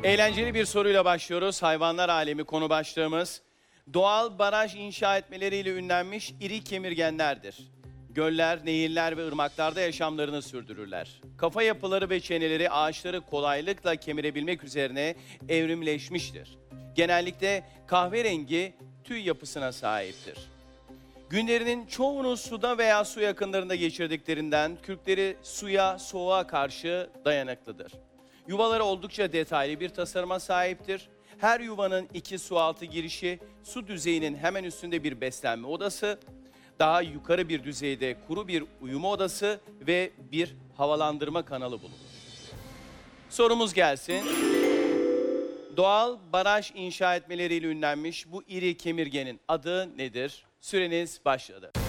Eğlenceli bir soruyla başlıyoruz. Hayvanlar alemi konu başlığımız. Doğal baraj inşa etmeleriyle ünlenmiş iri kemirgenlerdir. Göller, nehirler ve ırmaklarda yaşamlarını sürdürürler. Kafa yapıları ve çeneleri ağaçları kolaylıkla kemirebilmek üzerine evrimleşmiştir. Genellikle kahverengi tüy yapısına sahiptir. Günlerinin çoğunu suda veya su yakınlarında geçirdiklerinden kürkleri suya, soğuğa karşı dayanıklıdır. Yuvaları oldukça detaylı bir tasarıma sahiptir. Her yuvanın 2 su altı girişi, su düzeyinin hemen üstünde bir beslenme odası, daha yukarı bir düzeyde kuru bir uyuma odası ve bir havalandırma kanalı bulunur. Sorumuz gelsin. Doğal baraj inşa etmeleriyle ünlenmiş bu iri kemirgenin adı nedir? Süreniz başladı.